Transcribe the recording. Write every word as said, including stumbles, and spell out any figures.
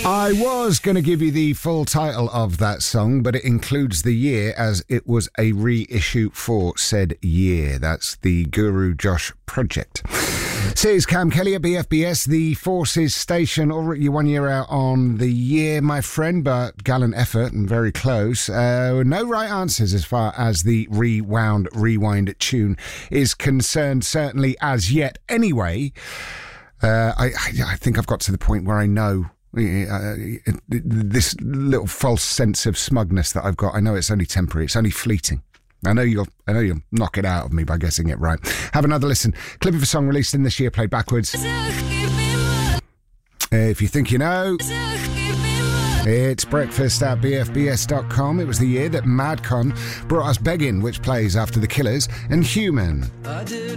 I was going to give you the full title of that song, but it includes the year as it was a reissue for said year. That's the Guru Josh Project. Says Cam Kelly at B F B S, the Forces Station. Already one year out on the year, my friend, but gallant effort and very close. Uh, no right answers as far as the Rewound Rewind tune is concerned, certainly as yet. Anyway, uh, I, I think I've got to the point where I know Uh, this little false sense of smugness that I've got. I know it's only temporary. It's only fleeting. I know you'll I know you'll knock it out of me by guessing it right. Have another listen. Clip of a song released in this year, played backwards. Uh, if you think you know, it's breakfast at b f b s dot com. It was the year that Madcon brought us Beggin', which plays after The Killers, and Human.